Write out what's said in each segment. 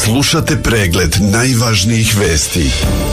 Slušate pregled najvažnijih vesti.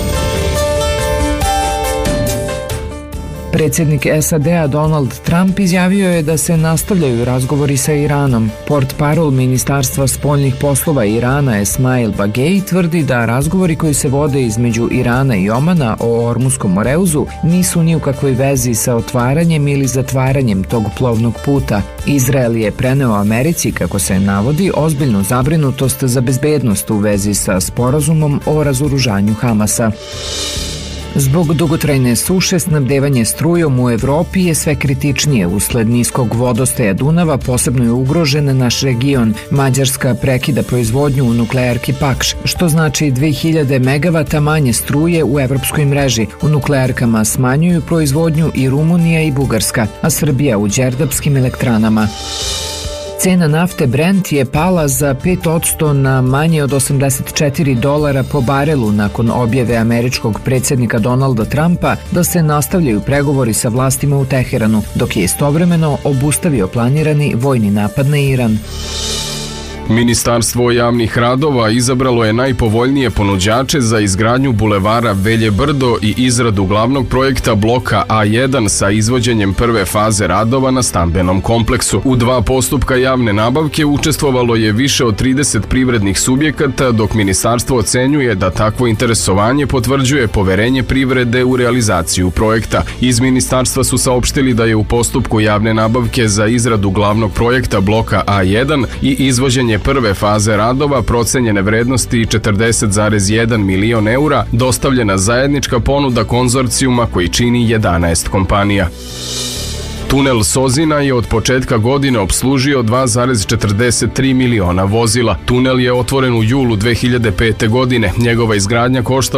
Predsjednik SAD-a Donald Trump izjavio je da se nastavljaju razgovori sa Iranom. Portparol Ministarstva spoljnih poslova Irana Esmail Bagej tvrdi da razgovori koji se vode između Irana i Omana o Ormuskom moreuzu nisu ni u kakvoj vezi sa otvaranjem ili zatvaranjem tog plovnog puta. Izrael je preneo Americi, kako se navodi, ozbiljnu zabrinutost za bezbednost u vezi sa sporazumom o razoružanju Hamasa. Zbog dugotrajne suše snabdevanje strujom u Evropi je sve kritičnije. Usled niskog vodostaja Dunava posebno je ugrožen naš region. Mađarska prekida proizvodnju u nuklearki Pakš, što znači 2000 megavata manje struje u evropskoj mreži. U nuklearkama smanjuju proizvodnju i Rumunija i Bugarska, a Srbija u đerdapskim elektranama. Cena nafte Brent je pala za 5% na manje od $84 po barelu nakon objave američkog predsjednika Donalda Trumpa da se nastavljaju pregovori sa vlastima u Teheranu, dok je istovremeno obustavio planirani vojni napad na Iran. Ministarstvo javnih radova izabralo je najpovoljnije ponuđače za izgradnju bulevara Velje Brdo i izradu glavnog projekta bloka A1 sa izvođenjem prve faze radova na stambenom kompleksu. U 2 postupka javne nabavke učestvovalo je više od 30 privrednih subjekata, dok ministarstvo ocenjuje da takvo interesovanje potvrđuje poverenje privrede u realizaciju projekta. Iz ministarstva su saopštili da je u postupku javne nabavke za izradu glavnog projekta bloka A1 i izvođenje prve faze radova procenjene vrednosti 40,1 milion eura dostavljena zajednička ponuda konzorcijuma koji čini 11 kompanija. Tunel Sozina je od početka godine opslužio 2,43 miliona vozila. Tunel je otvoren u julu 2005. godine. Njegova izgradnja koštala